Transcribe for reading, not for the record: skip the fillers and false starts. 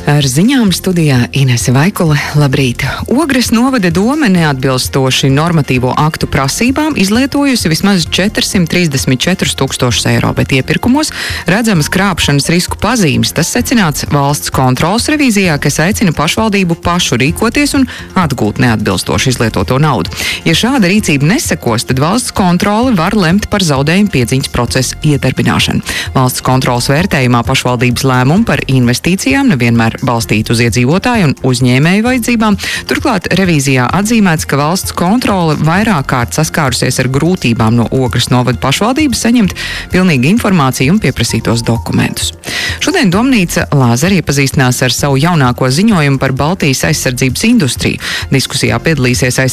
Ar ziņām studijā Inese Vaikule. Labrīt! Ogres novada dome neatbilstoši normatīvo aktu prasībām izlietojusi vismaz 434 000 eiro, bet iepirkumos redzamas krāpšanas risku pazīmes. Tas secināts valsts kontrolas revīzijā, kas aicina pašvaldību pašu rīkoties un atgūt neatbilstoši izlietoto naudu. Ja šāda rīcība nesekos, tad valsts kontrole var lemt par zaudējumu piedziņas procesa iedarbināšanu. Valsts kontrolas vērtējumā pašvaldības lēmumu par investīcijām nevienmēr balstīti uz iedzīvotāju un uzņēmēju vajadzībām. Turklāt revīzijā atzīmēts, ka valsts kontrole vairāk kārt saskārusies ar grūtībām no Ogres novada pašvaldības saņemt pilnīgu informāciju un pieprasītos dokumentus. Šodien Domnīca Lāzere iepazīstinās ar savu jaunāko ziņojumu par Baltijas aizsardzības industriju. Diskusijā piedalīsies